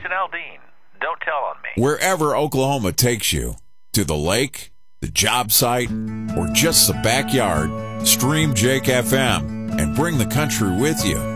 and Aldine. Don't tell on me. Wherever Oklahoma takes you, to the lake, the job site, or just the backyard, stream Jake FM and bring the country with you.